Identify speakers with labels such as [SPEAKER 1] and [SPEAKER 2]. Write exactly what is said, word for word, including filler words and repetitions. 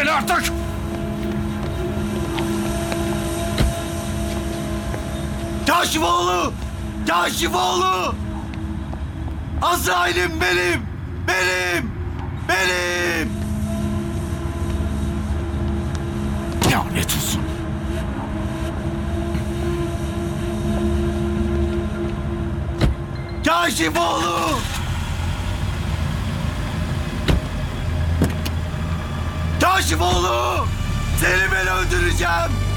[SPEAKER 1] beni artık!
[SPEAKER 2] Kaşifoğlu! Kaşifoğlu! Azrail'im benim! Benim! Benim!
[SPEAKER 1] Lanet olsun!
[SPEAKER 2] Kaşifoğlu! Kaşifoğlu! Seni ben öldüreceğim!